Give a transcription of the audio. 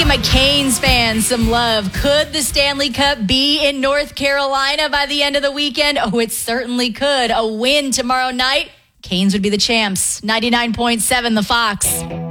my Canes fans some love. Could the Stanley Cup be in North Carolina by the end of the weekend? Oh, it certainly could. A win tomorrow night, Canes would be the champs. 99.7 The Fox.